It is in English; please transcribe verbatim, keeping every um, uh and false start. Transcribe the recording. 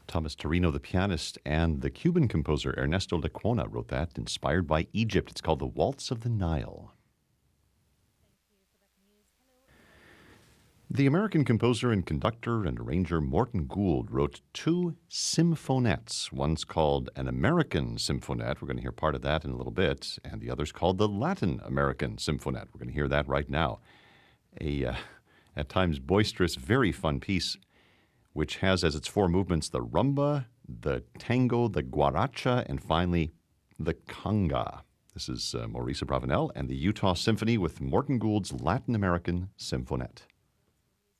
Thomas Torino, the pianist, and the Cuban composer Ernesto Lecuona wrote that, inspired by Egypt. It's called The Waltz of the Nile. The American composer and conductor and arranger Morton Gould wrote two symphonettes. One's called An American Symphonette. We're going to hear part of that in a little bit. And the other's called the Latin American Symphonette. We're going to hear that right now. A, uh, at times, boisterous, very fun piece, which has as its four movements the rumba, the tango, the guaracha, and finally the conga. This is uh, Maurice Abravanel and the Utah Symphony with Morton Gould's Latin American Symphonette.